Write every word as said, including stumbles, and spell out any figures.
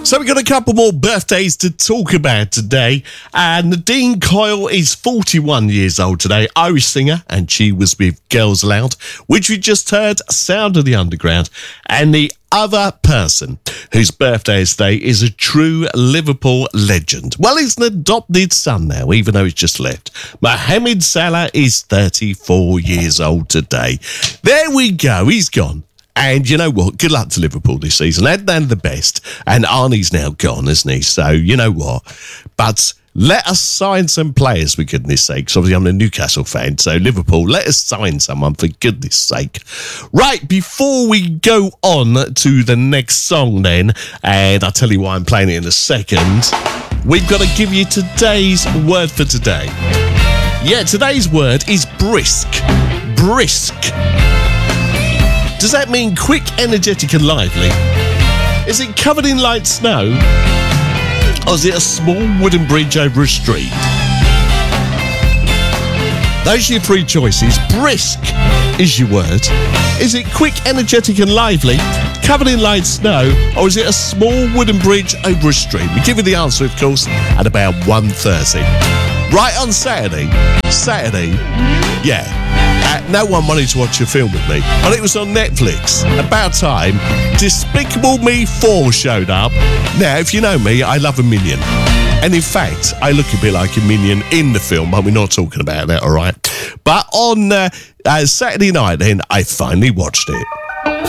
So we've got a couple more birthdays to talk about today. And Nadine Coyle is forty-one years old today, Irish singer, and she was with Girls Aloud, which we just heard, Sound of the Underground. And the other person whose birthday is today is a true Liverpool legend. Well, he's an adopted son now, even though he's just left. Mohamed Salah is thirty-four years old today. There we go, he's gone. And you know what? Good luck to Liverpool this season. They're, they're the best. And Arnie's now gone, isn't he? So, you know what? But let us sign some players, for goodness sake. Because obviously I'm a Newcastle fan. So, Liverpool, let us sign someone, for goodness sake. Right, before we go on to the next song then, and I'll tell you why I'm playing it in a second, we've got to give you today's word for today. Yeah, today's word is brisk. Brisk. Does that mean quick, energetic and lively? Is it covered in light snow? Or is it a small wooden bridge over a street? Those are your three choices. Brisk is your word. Is it quick, energetic and lively, covered in light snow, or is it a small wooden bridge over a street? We give you the answer, of course, at about one thirty. Right on Saturday. Saturday. Yeah. Uh, no one wanted to watch a film with me, but it was on Netflix. About time, Despicable Me four showed up. Now, if you know me, I love a minion. And in fact, I look a bit like a minion in the film, but we're not talking about that, all right? But on uh, uh, Saturday night, then, I finally watched it.